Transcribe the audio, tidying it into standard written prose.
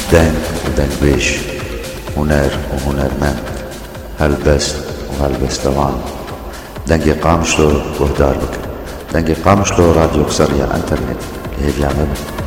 دنگ ودنگويش، هنر وهنرمند، هلبست وهلبستوان. دنگی قامشلو وهدار بك، دنگی قامشلو راديو سريع انترنت اللي هي بيعمل